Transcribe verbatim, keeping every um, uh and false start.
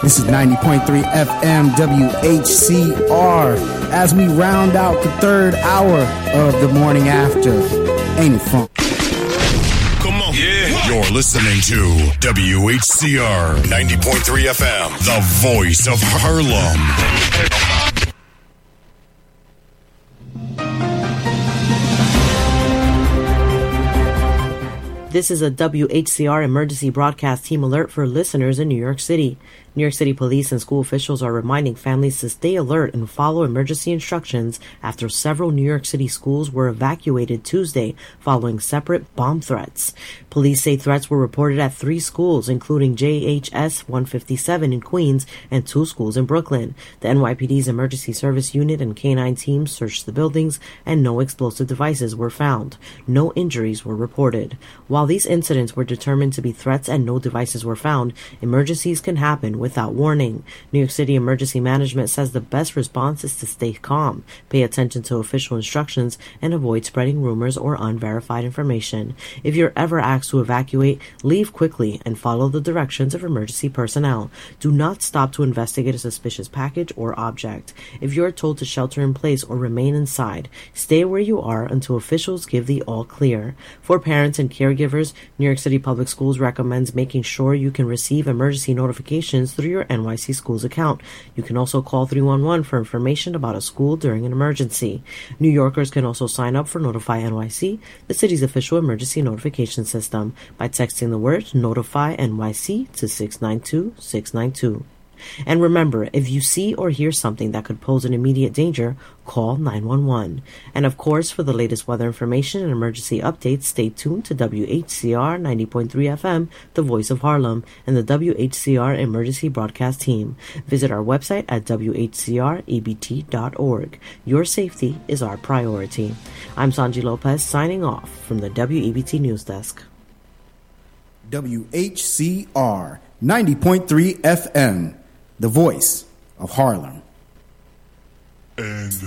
This is ninety point three F M W H C R as we round out the third hour of the morning after. Ain't it fun? Come on. Yeah. You're listening to W H C R ninety point three F M, the voice of Harlem. This is a W H C R emergency broadcast team alert for listeners in New York City. New York City police and school officials are reminding families to stay alert and follow emergency instructions after several New York City schools were evacuated Tuesday following separate bomb threats. Police say threats were reported at three schools, including J H S one fifty-seven in Queens and two schools in Brooklyn. The N Y P D's Emergency Service Unit and K nine teams searched the buildings and no explosive devices were found. No injuries were reported. While these incidents were determined to be threats and no devices were found, emergencies can happen without warning. New York City Emergency Management says the best response is to stay calm, pay attention to official instructions, and avoid spreading rumors or unverified information. If you're ever asked to evacuate, leave quickly and follow the directions of emergency personnel. Do not stop to investigate a suspicious package or object. If you're told to shelter in place or remain inside, stay where you are until officials give the all clear. For parents and caregivers, New York City Public Schools recommends making sure you can receive emergency notifications through your N Y C Schools account. You can also call three one one for information about a school during an emergency. New Yorkers can also sign up for Notify N Y C, the city's official emergency notification system, by texting the word Notify N Y C to six nine two six nine two. And remember, if you see or hear something that could pose an immediate danger, call nine one one. And of course, for the latest weather information and emergency updates, stay tuned to W H C R ninety point three F M, the voice of Harlem, and the W H C R emergency broadcast team. Visit our website at W H C R E B T dot org. Your safety is our priority. I'm Sanji Lopez signing off from the W E B T News Desk. W H C R ninety point three F M, the voice of Harlem. And